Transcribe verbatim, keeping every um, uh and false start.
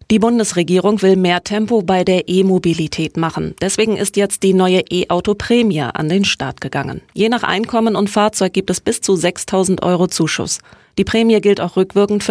Die Bundesregierung will mehr Tempo bei der E-Mobilität machen. Deswegen ist jetzt die neue E-Auto-Prämie an den Start gegangen. Je nach Einkommen und Fahrzeug gibt es bis zu sechstausend Euro Zuschuss. Die Prämie gilt auch rückwirkend für